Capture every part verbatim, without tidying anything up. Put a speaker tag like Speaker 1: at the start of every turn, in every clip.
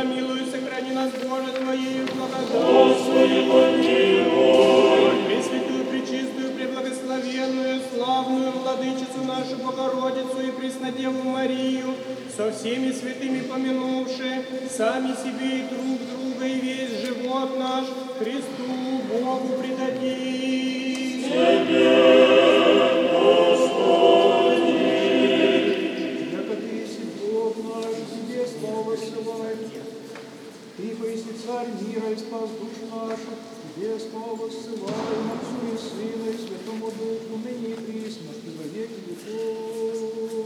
Speaker 1: помилуй, сохрани нас, Боже, Твоею благодатью. Господи, помилуй. Пресвятую, пречистую, преблагословенную, славную Владычицу нашу Богородицу и Преснодеву Марию, со всеми святыми помянувши, сами себе и друг друга, и весь живот наш Христу Богу предадим. Тебе, Господи!
Speaker 2: Яко Ты еси Бог наш, Тебе слава ссылай. Ты поиси Царь мира и спас душ нашу, Тебе слава ссылаем, Отцу и Сыну и Святому Духу, ныне и присно, и во веки веков.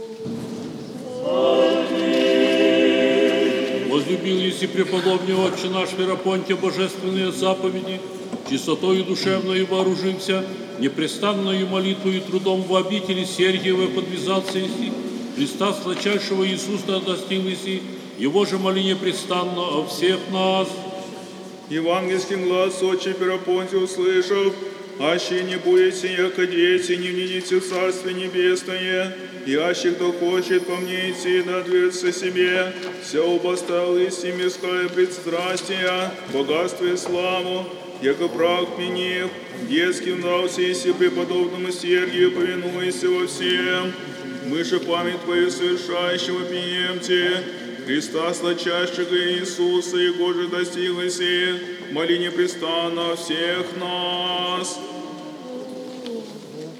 Speaker 3: Возлюбил еси преподобный Отче наш Ферапонтия божественные заповеди, чистотою душевною вооружимся, непрестанною молитвою и трудом в обители Сергиевой подвязался еси, Христа сладчайшего Иисуса достиг еси, Его же моление престанно о всех нас.
Speaker 4: Евангельский глаз Отче Ферапонтия услышав, аще не будете, яко дети, не внимите в Царствие Небесное, и аще кто хочет по мне идти, да отвергся себе, все обоставил исти мирское предстрастия, богатство и славу, яко прах менив, детским нрався, если преподобному Сергию повинуйся во всем. Мы же память Твою совершающего пьемте, Христа сладчайшего Иисуса, Его же достиглось, моли непрестанно всех нас.